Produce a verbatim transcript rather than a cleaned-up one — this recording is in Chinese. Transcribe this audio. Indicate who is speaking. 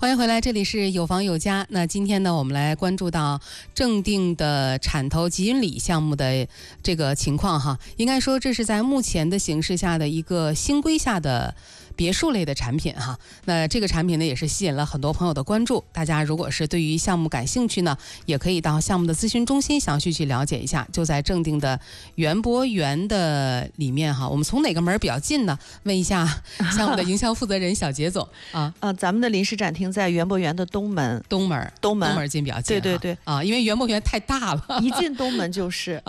Speaker 1: 欢迎回来，这里是有房有家。那今天呢，我们来关注到正定的产投集运里项目的这个情况哈。应该说，这是在目前的形势下的一个新规下的别墅类的产品哈。那这个产品呢，也是吸引了很多朋友的关注。大家如果是对于项目感兴趣呢，也可以到项目的咨询中心详细去了解一下。就在正定的园博园的里面哈。我们从哪个门比较近呢？问一下项目的营销负责人小杰总啊。
Speaker 2: 呃，咱们的临时展厅在园博园的东门，
Speaker 1: 东门，
Speaker 2: 东门，
Speaker 1: 东门进比较近。
Speaker 2: 对对对
Speaker 1: 啊，因为园博园太大了，
Speaker 2: 一进东门就是。